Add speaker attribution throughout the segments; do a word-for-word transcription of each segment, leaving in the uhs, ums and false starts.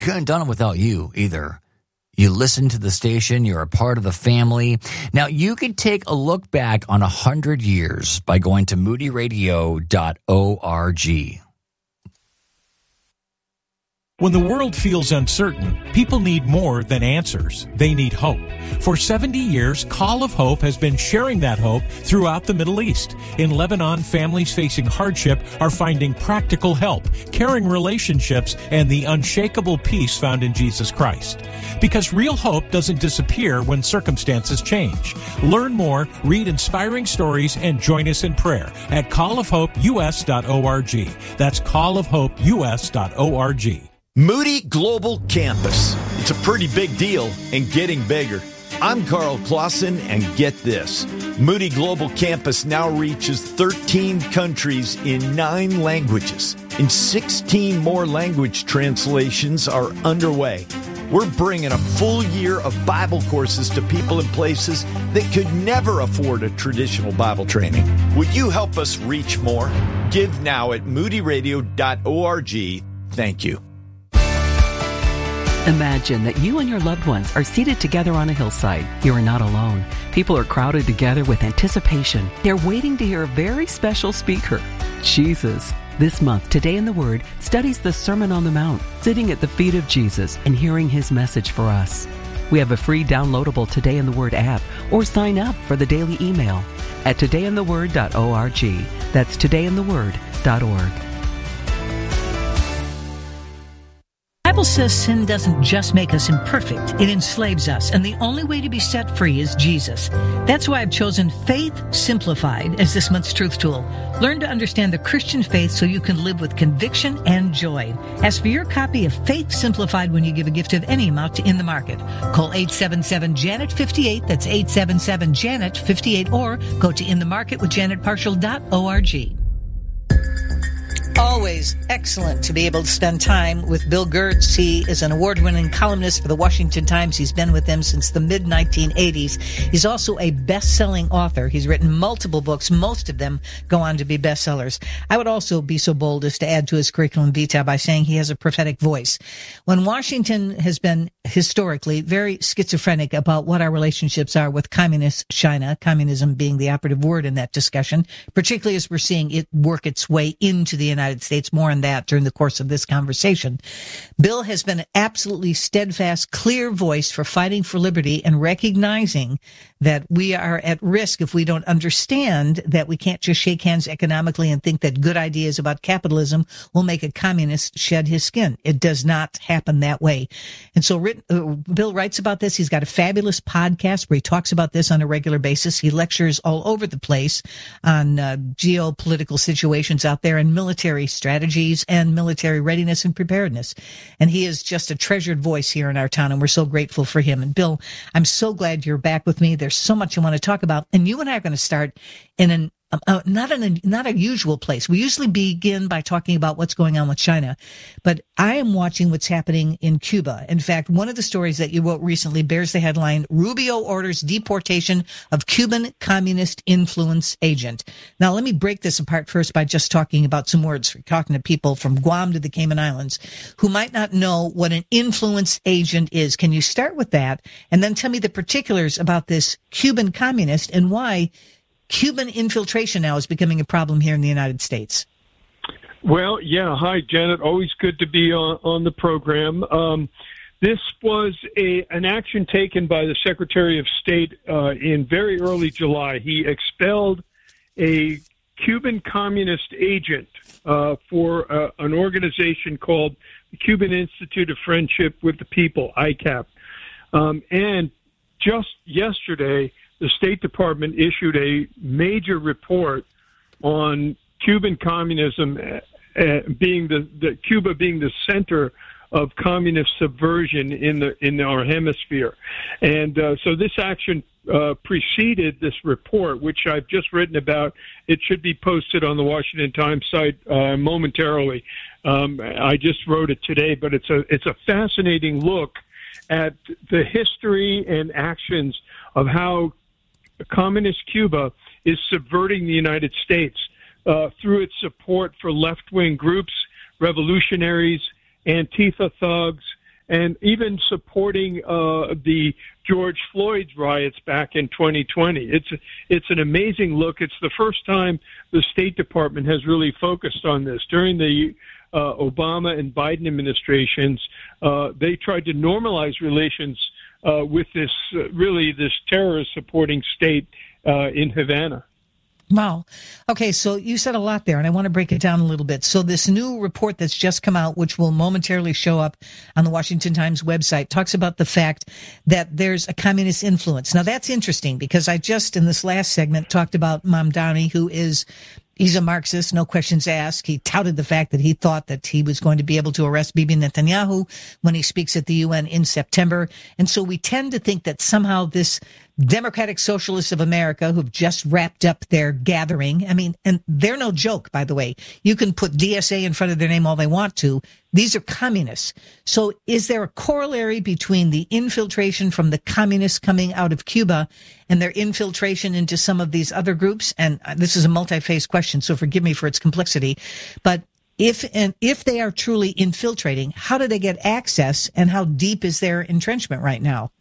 Speaker 1: couldn't have done it without you either. You listen to the station. You're a part of the family. Now, you can take a look back on one hundred years by going to moody radio dot org.
Speaker 2: When the world feels uncertain, people need more than answers. They need hope. For seventy years, Call of Hope has been sharing that hope throughout the Middle East. In Lebanon, families facing hardship are finding practical help, caring relationships, and the unshakable peace found in Jesus Christ. Because real hope doesn't disappear when circumstances change. Learn more, read inspiring stories, and join us in prayer at call of hope u s dot org. That's call of hope u s dot org.
Speaker 3: Moody Global Campus. It's a pretty big deal and getting bigger. I'm Carl Clausen, and get this. Moody Global Campus now reaches thirteen countries in nine languages, and sixteen more language translations are underway. We're bringing a full year of Bible courses to people in places that could never afford a traditional Bible training. Would you help us reach more? Give now at moody radio dot org. Thank you.
Speaker 4: Imagine that you and your loved ones are seated together on a hillside. You are not alone. People are crowded together with anticipation. They're waiting to hear a very special speaker, Jesus. This month, Today in the Word studies the Sermon on the Mount, sitting at the feet of Jesus and hearing his message for us. We have a free downloadable Today in the Word app, or sign up for the daily email at today in the word dot org. That's today in the word dot org.
Speaker 5: The Bible says sin doesn't just make us imperfect, it enslaves us, and the only way to be set free is Jesus. That's why I've chosen Faith Simplified as this month's truth tool. Learn to understand the Christian faith so you can live with conviction and joy. Ask for your copy of Faith Simplified when you give a gift of any amount to In the Market. Call eight seven seven, Janet fifty-eight, that's eight seven seven, Janet fifty-eight, or go to in the market with janet partial dot org.
Speaker 6: Always excellent to be able to spend time with Bill Gertz. He is an award-winning columnist for the Washington Times. He's been with them since the mid nineteen eighties. He's also a best-selling author. He's written multiple books. Most of them go on to be bestsellers. I would also be so bold as to add to his curriculum vitae by saying he has a prophetic voice. When Washington has been historically very schizophrenic about what our relationships are with communist China, communism being the operative word in that discussion, particularly as we're seeing it work its way into the United States. More on that during the course of this conversation. Bill has been an absolutely steadfast, clear voice for fighting for liberty and recognizing that we are at risk if we don't understand that we can't just shake hands economically and think that good ideas about capitalism will make a communist shed his skin. It does not happen that way. And so uh, Bill writes about this. He's got a fabulous podcast where he talks about this on a regular basis. He lectures all over the place on uh, geopolitical situations out there and military strategies and military readiness and preparedness. And he is just a treasured voice here in our town, and we're so grateful for him. And Bill, I'm so glad you're back with me. There's so much I want to talk about. And you and I are going to start in an Uh, not in a, not a usual place. We usually begin by talking about what's going on with China, but I am watching what's happening in Cuba. In fact, one of the stories that you wrote recently bears the headline, Rubio orders deportation of Cuban communist influence agent. Now, let me break this apart first by just talking about some words. We're talking to people from Guam to the Cayman Islands who might not know what an influence agent is. Can you start with that and then tell me the particulars about this Cuban communist and why Cuban infiltration now is becoming a problem here in the United States?
Speaker 7: Well, yeah. Hi, Janet. Always good to be on, on the program. Um, this was a an action taken by the Secretary of State uh, in very early July. He expelled a Cuban communist agent uh, for uh, an organization called the Cuban Institute of Friendship with the People, I CAP. Um, and just yesterday, the State Department issued a major report on Cuban communism uh, being the, the Cuba being the center of communist subversion in the in our hemisphere, and uh, so this action uh, preceded this report, which I've just written about. It should be posted on the Washington Times site uh, momentarily. Um, I just wrote it today, but it's a it's a fascinating look at the history and actions of how Communist Cuba is subverting the United States uh, through its support for left-wing groups, revolutionaries, Antifa thugs, and even supporting uh, the George Floyd riots back in twenty twenty. It's it's an amazing look. It's the first time the State Department has really focused on this. During the uh, Obama and Biden administrations, uh, they tried to normalize relations uh, with this uh, really this terrorist supporting state uh, in Havana.
Speaker 6: Wow. Okay, so you said a lot there, and I want to break it down a little bit. So this new report that's just come out, which will momentarily show up on the Washington Times website, talks about the fact that there's a communist influence. Now, that's interesting because I just, in this last segment, talked about Mamdani, who is... He's a Marxist, no questions asked. He touted the fact that he thought that he was going to be able to arrest Bibi Netanyahu when he speaks at the U N in September. And so we tend to think that somehow this Democratic Socialists of America, who've just wrapped up their gathering, I mean, and they're no joke, by the way. You can put D S A in front of their name all they want to. These are communists. So is there a corollary between the infiltration from the communists coming out of Cuba and their infiltration into some of these other groups? And this is a multi-phase question, so forgive me for its complexity. But if and if they are truly infiltrating, how do they get access, and how deep is their entrenchment right now?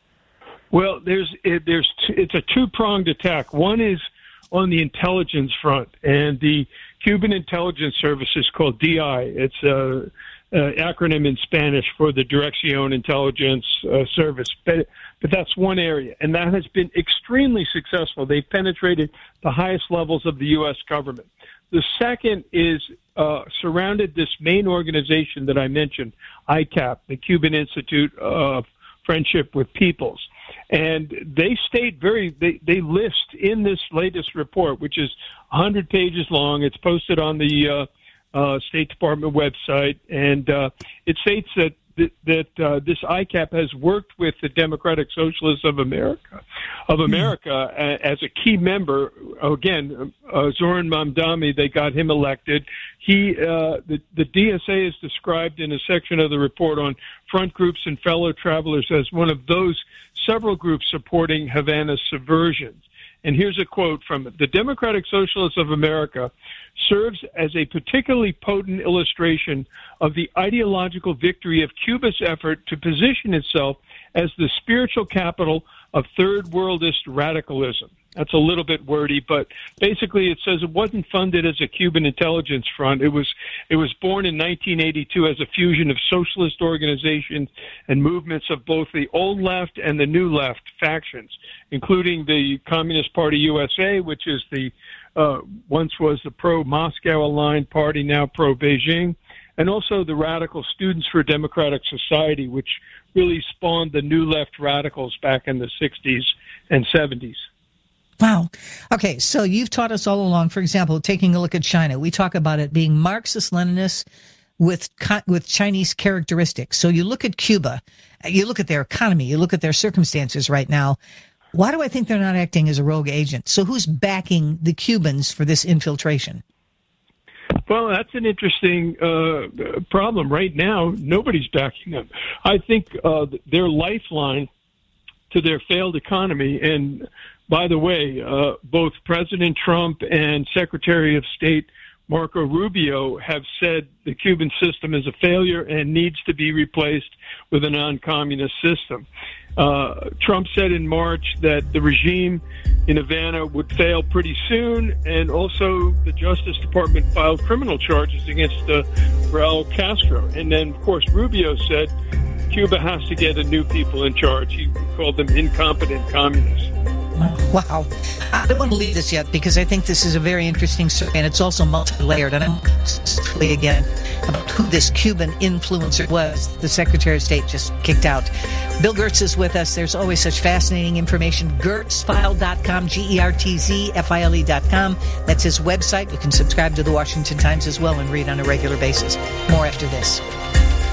Speaker 7: Well, there's it, there's it's a two-pronged attack. One is on the intelligence front, and the Cuban intelligence service is called D I. It's a, a acronym in Spanish for the Dirección Intelligence uh, Service. But but that's one area, and that has been extremely successful. They've penetrated the highest levels of the U S government. The second is uh, surrounded this main organization that I mentioned, I CAP, the Cuban Institute of Friendship with Peoples. And they state very, they, they list in this latest report, which is one hundred pages long. It's posted on the uh, uh, State Department website. And uh, it states that that, that uh, this I CAP has worked with the Democratic Socialists of America, of America mm-hmm. as a key member. Again, uh, Zoran Mamdani, they got him elected. He, uh, the, the D S A is described in a section of the report on front groups and fellow travelers as one of those several groups supporting Havana's subversions. And here's a quote from it. The Democratic Socialists of America serves as a particularly potent illustration of the ideological victory of Cuba's effort to position itself as the spiritual capital of third worldist radicalism. That's a little bit wordy, but basically it says it wasn't funded as a Cuban intelligence front. It was it was born in nineteen eighty-two as a fusion of socialist organizations and movements of both the old left and the new left factions, including the Communist Party U S A, which is the uh, once was the pro-Moscow aligned party, now pro-Beijing, and also the Radical Students for Democratic Society, which really spawned the new left radicals back in the sixties and seventies.
Speaker 6: Wow. Okay, so you've taught us all along, for example, taking a look at China. We talk about it being Marxist-Leninist with with Chinese characteristics. So you look at Cuba, you look at their economy, you look at their circumstances right now. Why do I think they're not acting as a rogue agent? So who's backing the Cubans for this infiltration?
Speaker 7: Well, that's an interesting uh, problem. Right now, nobody's backing them. I think uh, their lifeline to their failed economy, and by the way, uh, both President Trump and Secretary of State Marco Rubio have said the Cuban system is a failure and needs to be replaced with a non-communist system. Uh, Trump said in March that the regime in Havana would fail pretty soon, and also the Justice Department filed criminal charges against uh, Raul Castro. And then, of course, Rubio said Cuba has to get a new people in charge. He called them incompetent communists.
Speaker 6: Wow. I don't want to leave this yet because I think this is a very interesting story, and it's also multi-layered. And I'm specifically again about who this Cuban influencer was the Secretary of State just kicked out. Bill Gertz is with us. There's always such fascinating information. Gertz File dot com, G E R T Z F I L E dot com. That's his website. You can subscribe to the Washington Times as well and read on a regular basis. More after this.